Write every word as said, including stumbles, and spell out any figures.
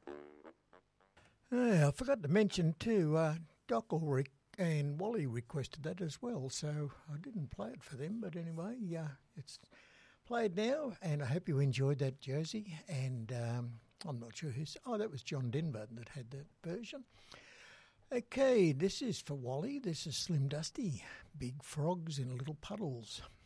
Yeah, I forgot to mention too, uh, Doc Ulrich and Wally requested that as well, so I didn't play it for them. But anyway, yeah, it's played now, and I hope you enjoyed that, Josie. And um, I'm not sure who's... Oh, that was John Denver that had that version. Okay, this is for Wally. This is Slim Dusty. Big frogs in little puddles.